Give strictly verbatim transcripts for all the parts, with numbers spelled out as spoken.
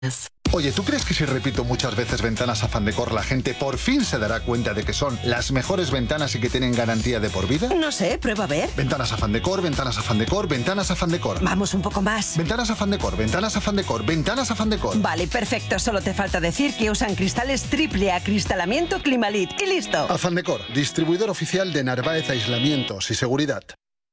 Oye, ¿tú crees que si repito muchas veces ventanas Afán Decor, la gente por fin se dará cuenta de que son las mejores ventanas y que tienen garantía de por vida? No sé, prueba a ver. Ventanas Afán Decor, ventanas Afán Decor, ventanas Afán Decor. Vamos un poco más. Ventanas Afán Decor, ventanas Afán Decor, ventanas Afán Decor. Vale, perfecto. Solo te falta decir que usan cristales triple acristalamiento Climalit. Y listo. Afán Decor, distribuidor oficial de Narváez Aislamientos y Seguridad.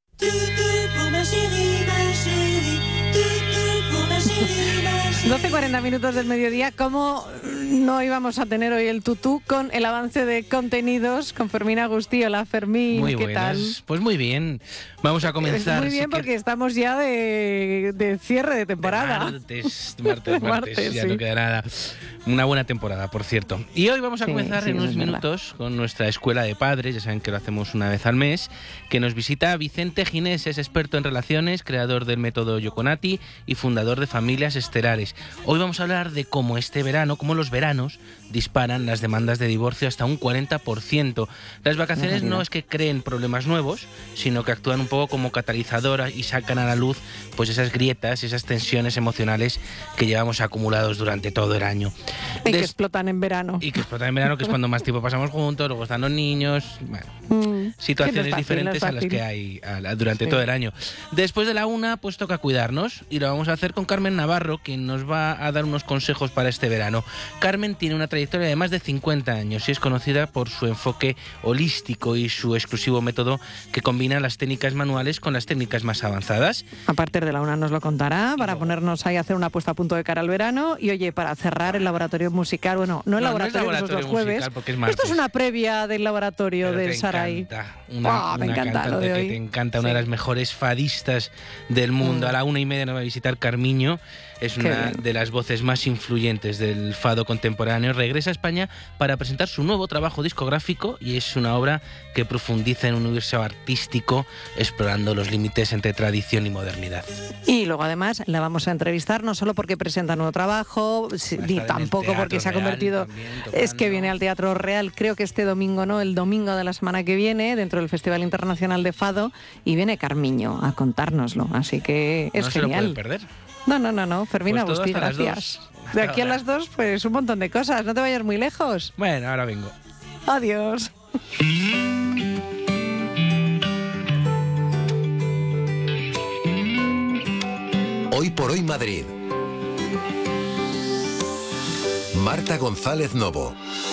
doce cuarenta minutos del mediodía. ¿Cómo no íbamos a tener hoy el tutú con el avance de contenidos con Fermín Agustí? Hola, Fermín, muy ¿qué buenas. tal? Pues muy bien. Vamos a comenzar. Muy bien, si porque quieres... estamos ya de, de cierre de temporada. De martes, martes, martes, martes, ya sí. no queda nada. Una buena temporada, por cierto. Y hoy vamos a Sí, comenzar sí, en eso unos es verdad. minutos con nuestra escuela de padres, ya saben que lo hacemos una vez al mes, que nos visita Vicente Ginés, es experto en relaciones, creador del método Yoconati y fundador de Familias Estelares. Hoy vamos a hablar de cómo este verano, cómo los veranos disparan las demandas de divorcio hasta un cuarenta por ciento. Las vacaciones no es que creen problemas nuevos, sino que actúan un poco como catalizadoras y sacan a la luz pues esas grietas, esas tensiones emocionales que llevamos acumulados durante todo el año. Y que Des- explotan en verano. Y que explotan en verano, que es cuando más tiempo pasamos juntos, luego están los niños, bueno, Mm, situaciones que no es fácil, no es diferentes a las fácil. que hay a la- durante Sí. todo el año. Después de la una, pues toca cuidarnos y lo vamos a hacer con Carmen Navarro, quien nos va a dar unos consejos para este verano. Carmen tiene una trayectoria de más de cincuenta años y es conocida por su enfoque holístico y su exclusivo método que combina las técnicas manuales con las técnicas más avanzadas. A partir de la una nos lo contará para ponernos ahí a hacer una puesta a punto de cara al verano. Y oye, para cerrar el laboratorio musical, bueno, no el No, no es laboratorio, que eso es los laboratorio jueves. musical, porque es Esto es martes. una previa del laboratorio Pero del te Sarai. encanta, una, Ah, me una encanta lo cantante de hoy. que te encanta, una Sí. de las mejores fadistas del mundo. Mm. A la una y media nos va a visitar Carmiño, es Qué una bien. de las voces más influyentes del fado contemporáneo. Regresa a España para presentar su nuevo trabajo discográfico y es una obra que profundiza en un universo artístico explorando los límites entre tradición y modernidad. Y luego además la vamos a entrevistar no solo porque presenta nuevo trabajo, si- Va a ni estar en el tampoco porque Teatro se ha Real convertido... también, Es que tocando. viene al Teatro Real, creo que este domingo, ¿no? El domingo de la semana que viene, dentro del Festival Internacional de Fado, y viene Carmiño a contárnoslo. Así que es no se lo genial. pueden perder. No, no, no, no. Fermín Pues todo Agustí, hasta las gracias. dos. De Hasta aquí a ahora. las dos, pues un montón de cosas. No te vayas muy lejos. Bueno, ahora vengo. Adiós. Hoy por hoy Madrid. Marta González Novo.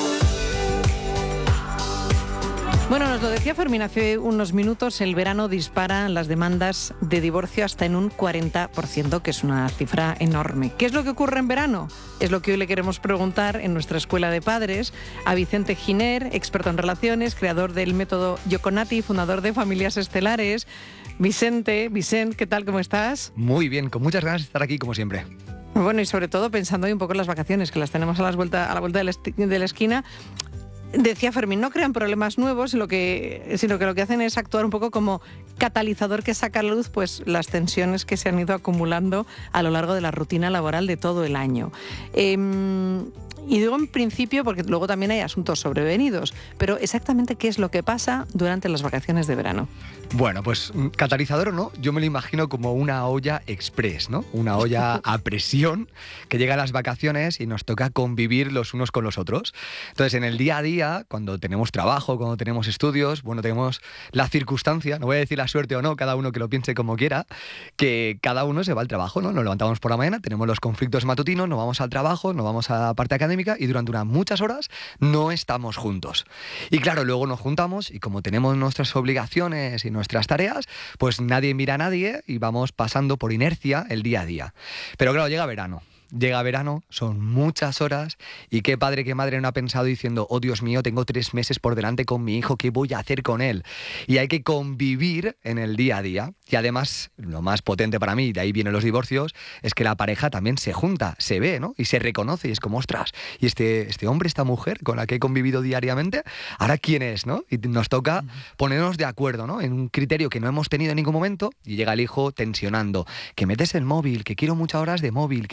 Bueno, nos lo decía Fermín hace unos minutos, el verano dispara las demandas de divorcio hasta en un cuarenta por ciento, que es una cifra enorme. ¿Qué es lo que ocurre en verano? Es lo que hoy le queremos preguntar en nuestra escuela de padres a Vicente Giner, experto en relaciones, creador del método Yoconati, fundador de Familias Estelares. Vicente, Vicente, ¿qué tal? ¿Cómo estás? Muy bien, con muchas ganas de estar aquí como siempre. Bueno, y sobre todo pensando hoy un poco en las vacaciones, que las tenemos a, las vuelta, a la vuelta de la, esti- de la esquina. Decía Fermín, no crean problemas nuevos, sino que, sino que lo que hacen es actuar un poco como catalizador que saca a la luz pues, las tensiones que se han ido acumulando a lo largo de la rutina laboral de todo el año. Eh, y digo en principio porque luego también hay asuntos sobrevenidos, pero exactamente qué es lo que pasa durante las vacaciones de verano. Bueno, pues mm, catalizador o no, yo me lo imagino como una olla express, ¿no? Una olla a presión que llega a las vacaciones y nos toca convivir los unos con los otros. Entonces, en el día a día, cuando tenemos trabajo, cuando tenemos estudios, bueno, tenemos la circunstancia, no voy a decir la suerte o no, cada uno que lo piense como quiera, que cada uno se va al trabajo, ¿no? Nos levantamos por la mañana, tenemos los conflictos matutinos, nos vamos al trabajo, nos vamos a la parte académica y durante unas muchas horas no estamos juntos. Y claro, luego nos juntamos y como tenemos nuestras obligaciones y nuestras tareas, pues nadie mira a nadie y vamos pasando por inercia el día a día. Pero claro, llega verano. Llega verano, son muchas horas y qué padre, qué madre no ha pensado diciendo, oh Dios mío, tengo tres meses por delante con mi hijo, ¿qué voy a hacer con él? Y hay que convivir en el día a día. Y además, lo más potente para mí, de ahí vienen los divorcios, es que la pareja también se junta, se ve, ¿no? Y se reconoce y es como, ostras, y este, este hombre, esta mujer con la que he convivido diariamente, ¿ahora quién es, no? Y nos toca ponernos de acuerdo, ¿no? En un criterio que no hemos tenido en ningún momento y llega el hijo tensionando, que metes el móvil, que quiero muchas horas de móvil, que quiero muchas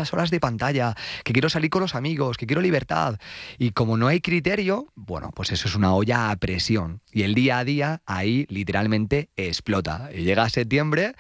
muchas horas de pantalla, que quiero salir con los amigos, que quiero libertad. Y como no hay criterio, bueno, pues eso es una olla a presión. Y el día a día ahí literalmente explota. Y llega septiembre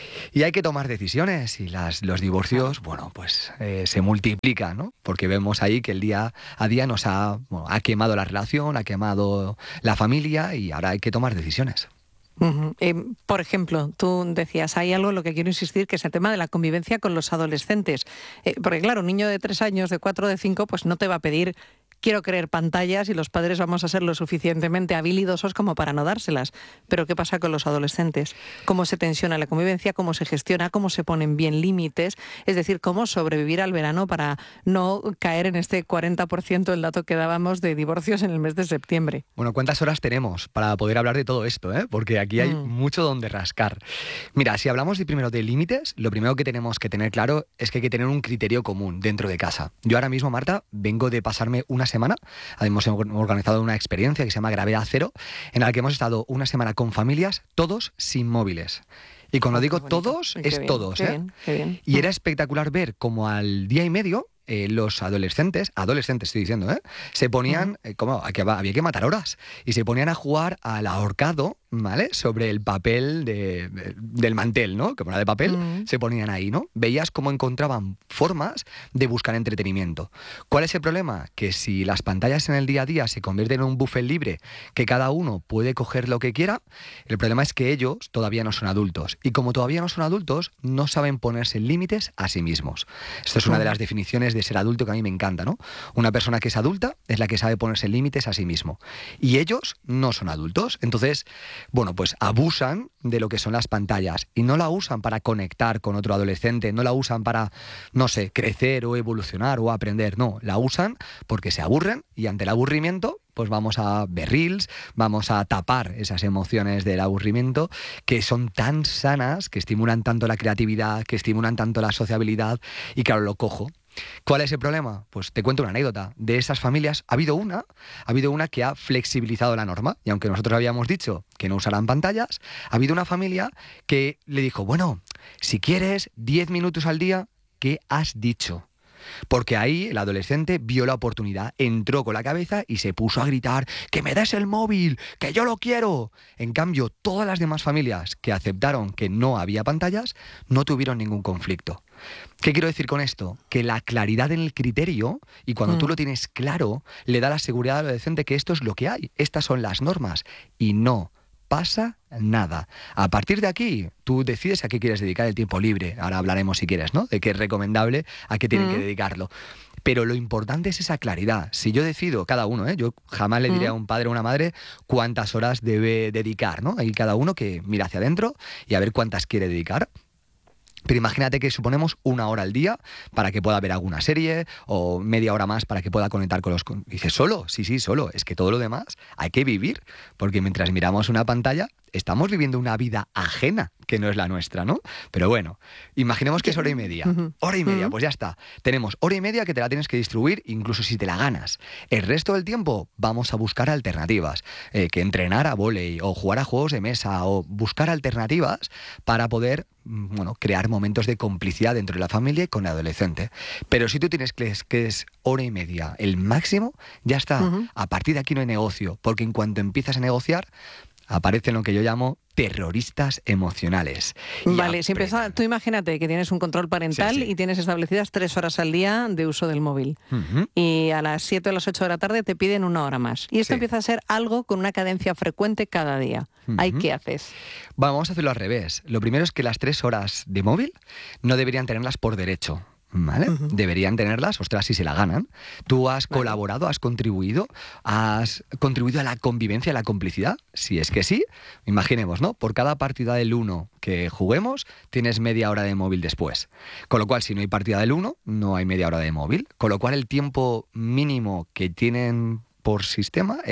y hay que tomar decisiones. Y las, los divorcios, bueno, pues eh, se multiplican, ¿no? Porque vemos ahí que el día a día nos ha, bueno, ha quemado la relación, ha quemado la familia y ahora hay que tomar decisiones. Uh-huh. Eh, por ejemplo, tú decías, hay algo en lo que quiero insistir, que es el tema de la convivencia con los adolescentes. Eh, porque claro, un niño de tres años, de cuatro, de cinco, pues no te va a pedir quiero creer pantallas y los padres vamos a ser lo suficientemente habilidosos como para no dárselas. Pero ¿qué pasa con los adolescentes? ¿Cómo se tensiona la convivencia? ¿Cómo se gestiona? ¿Cómo se ponen bien límites? Es decir, ¿cómo sobrevivir al verano para no caer en este cuarenta por ciento, el dato que dábamos, de divorcios en el mes de septiembre? Bueno, ¿cuántas horas tenemos para poder hablar de todo esto? ¿eh? Porque aquí hay mm. mucho donde rascar. Mira, si hablamos de, primero de límites, lo primero que tenemos que tener claro es que hay que tener un criterio común dentro de casa. Yo ahora mismo, Marta, vengo de pasarme una semana, hemos organizado una experiencia que se llama Gravedad Cero, en la que hemos estado una semana con familias, todos sin móviles. Y cuando oh, digo todos, es bien, todos. Qué ¿eh? bien, qué bien. Y era espectacular ver cómo al día y medio eh, los adolescentes, adolescentes estoy diciendo, ¿eh? se ponían, eh, como que había que matar horas, y se ponían a jugar al ahorcado, ¿vale? Sobre el papel de, de, del mantel, ¿no? Como era de papel, mm. se ponían ahí, ¿no? Veías cómo encontraban formas de buscar entretenimiento. ¿Cuál es el problema? Que si las pantallas en el día a día se convierten en un buffet libre, que cada uno puede coger lo que quiera, el problema es que ellos todavía no son adultos. Y como todavía no son adultos, no saben ponerse límites a sí mismos. Esto es una de las definiciones de ser adulto que a mí me encanta, ¿no? Una persona que es adulta es la que sabe ponerse límites a sí mismo. Y ellos no son adultos. Entonces, bueno, pues abusan de lo que son las pantallas y no la usan para conectar con otro adolescente, no la usan para, no sé, crecer o evolucionar o aprender, no, la usan porque se aburren y ante el aburrimiento pues vamos a ver reels, vamos a tapar esas emociones del aburrimiento que son tan sanas, que estimulan tanto la creatividad, que estimulan tanto la sociabilidad y claro, lo cojo. ¿Cuál es el problema? Pues te cuento una anécdota. De esas familias ha habido una, ha habido una que ha flexibilizado la norma y aunque nosotros habíamos dicho que no usarán pantallas, ha habido una familia que le dijo, bueno, si quieres diez minutos al día, ¿qué has dicho? Porque ahí el adolescente vio la oportunidad, entró con la cabeza y se puso a gritar ¡que me des el móvil! ¡Que yo lo quiero! En cambio, todas las demás familias que aceptaron que no había pantallas no tuvieron ningún conflicto. ¿Qué quiero decir con esto? Que la claridad en el criterio, y cuando mm. tú lo tienes claro, le da la seguridad al adolescente que esto es lo que hay, estas son las normas, y no pasa nada. A partir de aquí, tú decides a qué quieres dedicar el tiempo libre. Ahora hablaremos, si quieres, ¿no? De qué es recomendable, a qué tienen mm. que dedicarlo. Pero lo importante es esa claridad. Si yo decido, cada uno, ¿eh? Yo jamás le diré mm. a un padre o una madre cuántas horas debe dedicar, ¿no? Hay cada uno que mira hacia adentro y a ver cuántas quiere dedicar. Pero imagínate que suponemos una hora al día para que pueda ver alguna serie o media hora más para que pueda conectar con los... Dices, ¿solo? Sí, sí, solo. Es que todo lo demás hay que vivir, porque mientras miramos una pantalla estamos viviendo una vida ajena que no es la nuestra, ¿no? Pero bueno, imaginemos que es hora y media. Hora y media, pues ya está. Tenemos hora y media que te la tienes que distribuir incluso si te la ganas. El resto del tiempo vamos a buscar alternativas. Eh, que entrenar a vóley o jugar a juegos de mesa o buscar alternativas para poder, bueno, crear momentos de complicidad dentro de la familia y con el adolescente. Pero si tú tienes que, que es hora y media el máximo, ya está. Uh-huh. A partir de aquí no hay negocio, porque en cuanto empiezas a negociar, aparecen lo que yo llamo terroristas emocionales. Vale, si empieza, tú imagínate que tienes un control parental sí, sí. y tienes establecidas tres horas al día de uso del móvil. Uh-huh. Y a las siete o las ocho de la tarde te piden una hora más. Y esto sí. empieza a ser algo con una cadencia frecuente cada día. Uh-huh. ¿Ahí qué haces? Bueno, vamos a hacerlo al revés. Lo primero es que las tres horas de móvil no deberían tenerlas por derecho. ¿Vale? Uh-huh. Deberían tenerlas, ostras, si se la ganan. Tú has vale. colaborado, has contribuido, has contribuido a la convivencia, a la complicidad. Si es que sí, imaginemos, ¿no? Por cada partida del uno que juguemos, tienes media hora de móvil después. Con lo cual, si no hay partida del uno, no hay media hora de móvil. Con lo cual, el tiempo mínimo que tienen por sistema es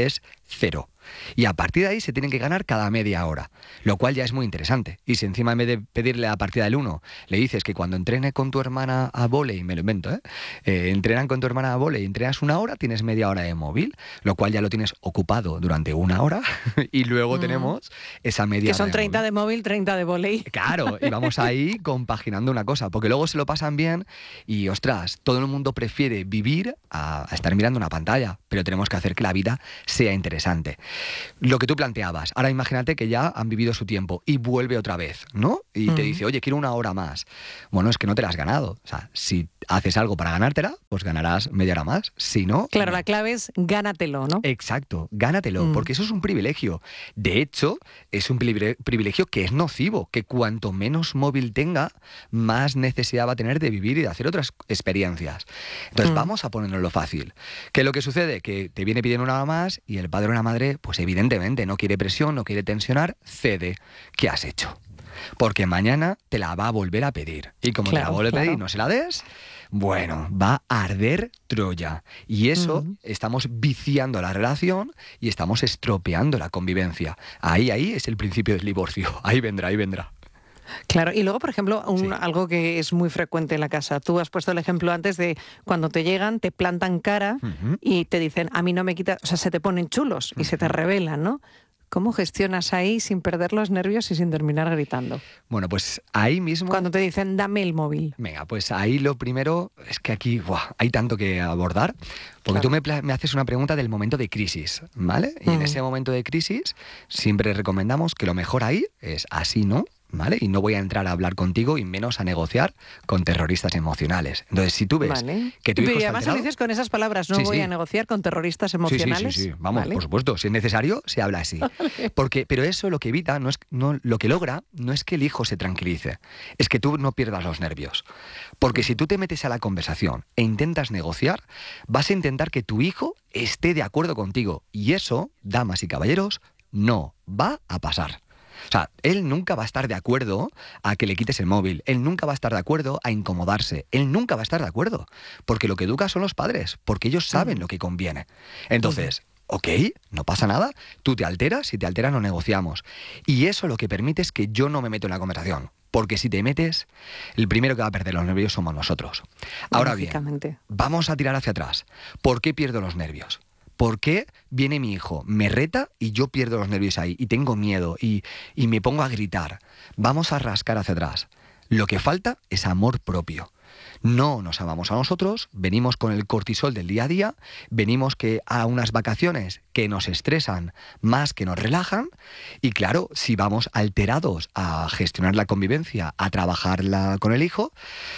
cero. Y a partir de ahí se tienen que ganar cada media hora, lo cual ya es muy interesante. Y si encima en vez de pedirle a partida del uno, le dices que cuando entrene con tu hermana a vóley, me lo invento, ¿eh? eh entrenan con tu hermana a vóley, entrenas una hora, tienes media hora de móvil, lo cual ya lo tienes ocupado durante una hora y luego mm. tenemos esa media hora. Que son de treinta móvil. de móvil, treinta de vóley. Claro, y vamos ahí compaginando una cosa, porque luego se lo pasan bien y, ostras, todo el mundo prefiere vivir a, a estar mirando una pantalla, pero tenemos que hacer que la vida sea interesante. Lo que tú planteabas, ahora imagínate que ya han vivido su tiempo y vuelve otra vez, ¿no? Y mm. te dice, oye, quiero una hora más. Bueno, es que no te la has ganado. O sea, si haces algo para ganártela, pues ganarás media hora más. Si no... Claro, no. La clave es gánatelo, ¿no? Exacto, gánatelo, mm. porque eso es un privilegio. De hecho, es un privilegio que es nocivo, que cuanto menos móvil tenga, más necesidad va a tener de vivir y de hacer otras experiencias. Entonces, mm. vamos a ponerlo fácil. ¿Qué es lo que sucede? Que te viene pidiendo una hora más y el padre o la madre, pues evidentemente, Evidentemente, no quiere presión, no quiere tensionar, cede. ¿Qué has hecho? Porque mañana te la va a volver a pedir. Y como claro, te la vuelve claro. a pedir y no se la des, bueno, va a arder Troya. Y eso, uh-huh. estamos viciando la relación y estamos estropeando la convivencia. Ahí, ahí es el principio del divorcio. Ahí vendrá, ahí vendrá. Claro, y luego, por ejemplo, un, sí. algo que es muy frecuente en la casa. Tú has puesto el ejemplo antes de cuando te llegan, te plantan cara uh-huh. y te dicen, a mí no me quita, o sea, se te ponen chulos y uh-huh. se te revelan, ¿no? ¿Cómo gestionas ahí sin perder los nervios y sin terminar gritando? Bueno, pues ahí mismo... Cuando te dicen, dame el móvil. Venga, pues ahí lo primero es que aquí buah, hay tanto que abordar, porque claro. tú me, me haces una pregunta del momento de crisis, ¿vale? Y mm. en ese momento de crisis siempre recomendamos que lo mejor ahí es así, ¿no? ¿Vale? Y no voy a entrar a hablar contigo y menos a negociar con terroristas emocionales. Entonces, si tú ves vale. que tu hijo Pero está además alterado, lo dices con esas palabras, no sí, voy sí. a negociar con terroristas emocionales. Sí, sí, sí, sí. Vamos, ¿vale? por supuesto, si es necesario, se habla así. Porque, pero eso lo que evita, no es, no, lo que logra, no es que el hijo se tranquilice, es que tú no pierdas los nervios. Porque si tú te metes a la conversación e intentas negociar, vas a intentar que tu hijo esté de acuerdo contigo. Y eso, damas y caballeros, no va a pasar. O sea, él nunca va a estar de acuerdo a que le quites el móvil, él nunca va a estar de acuerdo a incomodarse, él nunca va a estar de acuerdo, porque lo que educa son los padres, porque ellos saben lo que conviene. Entonces, ok, no pasa nada, tú te alteras, si te alteras no negociamos. Y eso lo que permite es que yo no me meto en la conversación, porque si te metes, el primero que va a perder los nervios somos nosotros. Ahora bien, vamos a tirar hacia atrás. ¿Por qué pierdo los nervios? ¿Por qué viene mi hijo, me reta y yo pierdo los nervios ahí y tengo miedo y, y me pongo a gritar? Vamos a rascar hacia atrás. Lo que falta es amor propio. No nos amamos a nosotros, venimos con el cortisol del día a día, venimos que a unas vacaciones que nos estresan más que nos relajan y claro, si vamos alterados a gestionar la convivencia, a trabajarla con el hijo,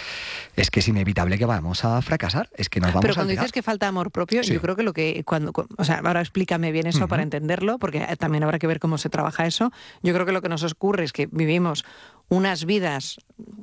es que es inevitable que vamos a fracasar, es que nos vamos a Pero cuando alterar. dices que falta amor propio, sí. yo creo que lo que cuando, o sea, ahora explícame bien eso uh-huh. para entenderlo, porque también habrá que ver cómo se trabaja eso. Yo creo que lo que nos ocurre es que vivimos unas vidas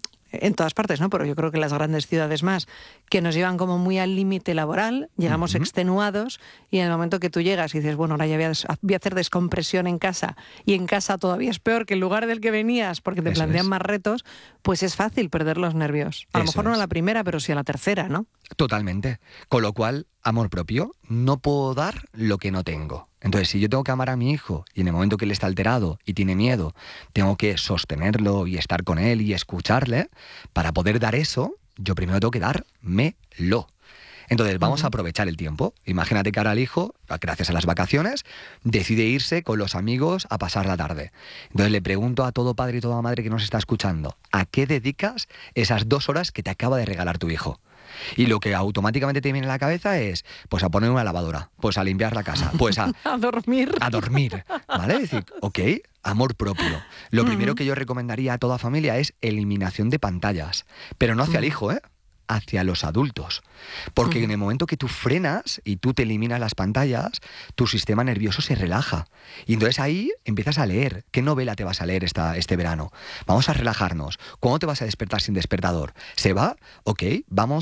en todas partes, ¿no? Pero yo creo que las grandes ciudades más, que nos llevan como muy al límite laboral, llegamos uh-huh. extenuados y en el momento que tú llegas y dices, bueno, ahora ya voy a, des- voy a hacer descompresión en casa y en casa todavía es peor que el lugar del que venías porque te Eso plantean es. más retos, pues es fácil perder los nervios. A lo Eso mejor no es. a la primera, pero sí a la tercera, ¿no? Totalmente. Con lo cual, amor propio, no puedo dar lo que no tengo. Entonces, si yo tengo que amar a mi hijo y en el momento que él está alterado y tiene miedo, tengo que sostenerlo y estar con él y escucharle, para poder dar eso, yo primero tengo que dármelo. Entonces, vamos uh-huh. a aprovechar el tiempo. Imagínate que ahora el hijo, gracias a las vacaciones, decide irse con los amigos a pasar la tarde. Entonces, le pregunto a todo padre y toda madre que nos está escuchando, ¿a qué dedicas esas dos horas que te acaba de regalar tu hijo? Y lo que automáticamente te viene a la cabeza es, pues a poner una lavadora, pues a limpiar la casa, pues a... a dormir. A dormir, ¿vale? Es decir, ok, amor propio. Lo uh-huh. primero que yo recomendaría a toda familia es eliminación de pantallas, pero no hacia uh-huh. el hijo, ¿eh? Hacia los adultos. Porque uh-huh. en el momento que tú frenas y tú te eliminas las pantallas, tu sistema nervioso se relaja. Y entonces ahí empiezas a leer. ¿Qué novela te vas a leer esta, este verano? Vamos a relajarnos. ¿Cuándo te vas a despertar sin despertador? ¿Se va? Ok, vamos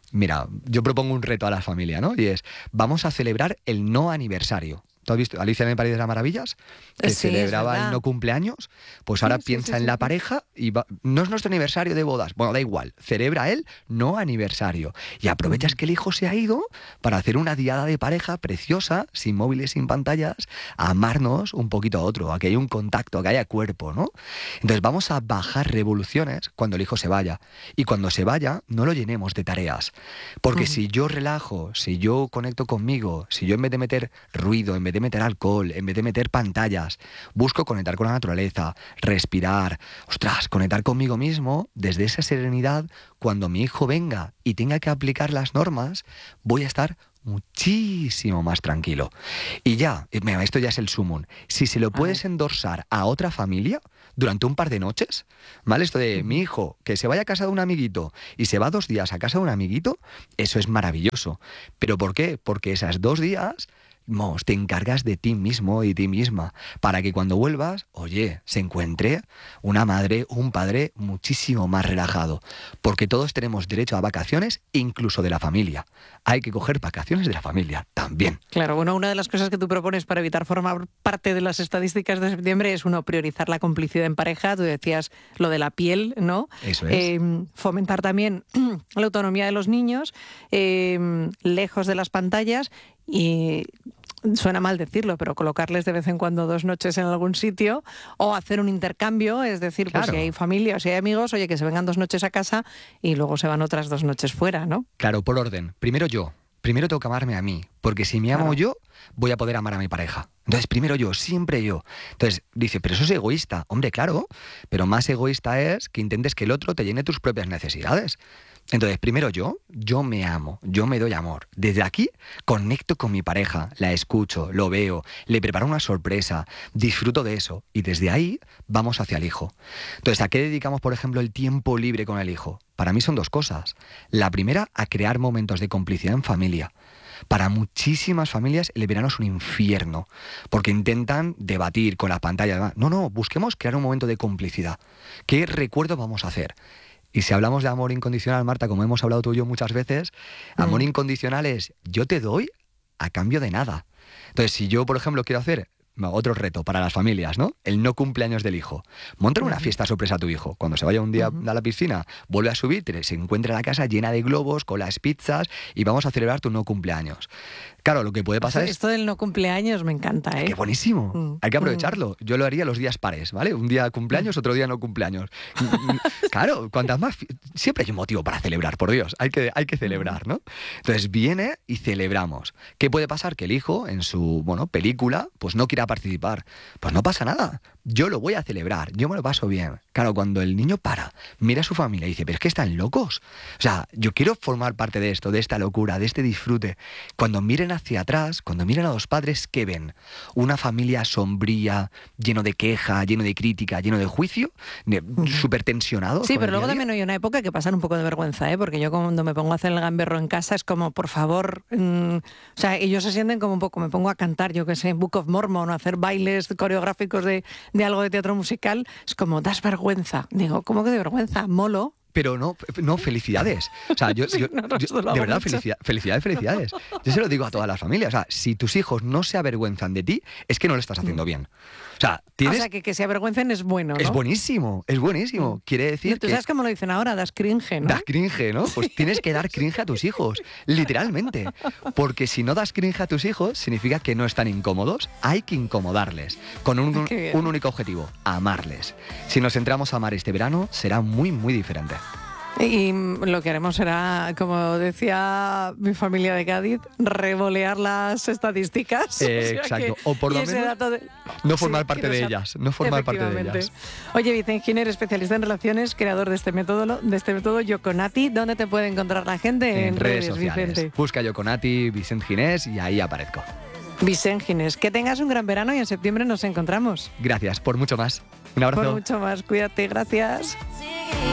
Mira, yo propongo un reto a la familia, ¿no? Y es, vamos a celebrar el no aniversario. ¿Tú has visto Alicia en el País de las Maravillas? Que Sí, celebraba el no cumpleaños. Pues ahora Sí, sí, piensa sí, en sí. la pareja y va, no es nuestro aniversario de bodas. Bueno, da igual, celebra él no aniversario. Y aprovechas que el hijo se ha ido para hacer una diada de pareja preciosa, sin móviles, sin pantallas, a amarnos un poquito a otro, a que haya un contacto, a que haya cuerpo, ¿no? Entonces vamos a bajar revoluciones cuando el hijo se vaya. Y cuando se vaya, no lo llenemos de tareas. Porque si yo relajo, si yo conecto conmigo, si yo en vez de meter ruido, en vez de meter alcohol, en vez de meter pantallas, busco conectar con la naturaleza, respirar, ostras, conectar conmigo mismo, desde esa serenidad, cuando mi hijo venga y tenga que aplicar las normas, voy a estar muchísimo más tranquilo. Y ya, mira, esto ya es el sumum. Si se lo puedes endorsar a otra familia durante un par de noches, ¿vale? Esto de mi hijo que se vaya a casa de un amiguito y se va dos días a casa de un amiguito, eso es maravilloso. ¿Pero por qué? Porque esas dos días Mos, te encargas de ti mismo y ti misma, para que cuando vuelvas, oye, se encuentre una madre o un padre muchísimo más relajado, porque todos tenemos derecho a vacaciones, incluso de la familia. Hay que coger vacaciones de la familia también. Claro, bueno, una de las cosas que tú propones para evitar formar parte de las estadísticas de septiembre es, uno, priorizar la complicidad en pareja. Tú decías lo de la piel, ¿no? Eso es. Eh, fomentar también la autonomía de los niños, eh, lejos de las pantallas y... Suena mal decirlo, pero colocarles de vez en cuando dos noches en algún sitio o hacer un intercambio, es decir, Claro. pues si hay familia o si hay amigos, oye, que se vengan dos noches a casa y luego se van otras dos noches fuera, ¿no? Claro, por orden. Primero yo. Primero tengo que amarme a mí, porque si me amo Claro. yo, voy a poder amar a mi pareja. Entonces, primero yo, siempre yo. Entonces, dice, pero eso es egoísta. Hombre, claro, pero más egoísta es que intentes que el otro te llene tus propias necesidades. Entonces, primero yo, yo me amo, yo me doy amor. Desde aquí conecto con mi pareja, la escucho, lo veo, le preparo una sorpresa, disfruto de eso y desde ahí vamos hacia el hijo. Entonces, ¿a qué dedicamos, por ejemplo, el tiempo libre con el hijo? Para mí son dos cosas. La primera, a crear momentos de complicidad en familia. Para muchísimas familias el verano es un infierno, porque intentan debatir con las pantallas. No, no, busquemos crear un momento de complicidad. ¿Qué recuerdo vamos a hacer? Y si hablamos de amor incondicional, Marta, como hemos hablado tú y yo muchas veces, mm. amor incondicional es yo te doy a cambio de nada. Entonces, si yo, por ejemplo, quiero hacer otro reto para las familias, ¿no? El no cumpleaños del hijo. Montar una fiesta sorpresa a tu hijo. Cuando se vaya un día uh-huh. a la piscina, vuelve a subir, se encuentra la casa llena de globos, con las pizzas y vamos a celebrar tu no cumpleaños. Claro, lo que puede pasar es... Esto del no cumpleaños me encanta, ¿eh? ¡Qué buenísimo! Mm. Hay que aprovecharlo. Yo lo haría los días pares, ¿vale? Un día cumpleaños, otro día no cumpleaños. Claro, cuantas más... Siempre hay un motivo para celebrar, por Dios. Hay que, hay que celebrar, ¿no? Entonces viene y celebramos. ¿Qué puede pasar? Que el hijo, en su, bueno, película, pues no quiera participar. Pues no pasa nada. Yo lo voy a celebrar. Yo me lo paso bien. Claro, cuando el niño para, mira a su familia y dice, pero es que están locos. O sea, yo quiero formar parte de esto, de esta locura, de este disfrute. Cuando miren hacia atrás, cuando miren a los padres, ¿qué ven? Una familia sombría, lleno de queja, lleno de crítica, lleno de juicio, súper tensionado. Sí, pero luego también hay una época que pasan un poco de vergüenza, ¿eh? Porque yo cuando me pongo a hacer el gamberro en casa es como, por favor, mmm, o sea, ellos se sienten como un poco, me pongo a cantar, yo qué sé, Book of Mormon, o a hacer bailes coreográficos de, de algo de teatro musical, es como, das vergüenza. Digo, ¿cómo que de vergüenza? Molo. Pero no, no, felicidades. O sea, yo, yo, no, no, yo de verdad, felicidad, felicidades, felicidades. Yo se lo digo a todas las familias. O sea, si tus hijos no se avergüenzan de ti, es que no lo estás haciendo bien. O sea, tienes... o sea que que se avergüencen es bueno, ¿no? Es buenísimo, es buenísimo. Mm. Quiere decir ¿Tú que... sabes cómo lo dicen ahora? Das cringe, ¿no? Das cringe, ¿no? Pues tienes que dar cringe a tus hijos, literalmente. Porque si no das cringe a tus hijos, significa que no están incómodos. Hay que incomodarles con un, un único objetivo, amarles. Si nos centramos a amar este verano, será muy, muy diferente. Y lo que haremos será, como decía mi familia de Cádiz, revolear las estadísticas. Eh, o sea exacto. Que, o por lo menos de... no formar sí, parte de ellas. No formar parte de ellas. Oye, Vicente Giner, especialista en relaciones, creador de este método, de este método Yoconati. ¿Dónde te puede encontrar la gente? En, en redes, redes sociales. Vicente. Busca Yoconati, Vicente Ginés y ahí aparezco. Vicente Ginés, que tengas un gran verano y en septiembre nos encontramos. Gracias, por mucho más. Un abrazo. Por mucho más, cuídate, gracias.